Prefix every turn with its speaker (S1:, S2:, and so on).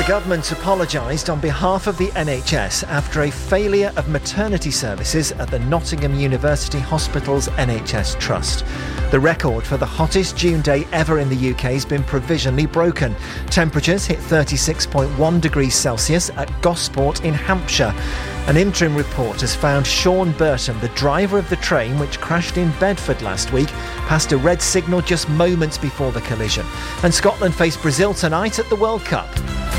S1: government apologised on behalf of the NHS after a failure of maternity services at the Nottingham University Hospital's NHS Trust. The record for the hottest June day ever in the UK has been provisionally broken. Temperatures hit 36.1 degrees Celsius at Gosport in Hampshire. An interim report has found Sean Burton, the driver of the train which crashed in Bedford last week, passed a red signal just moments before the collision. And Scotland face Brazil tonight at the World Cup.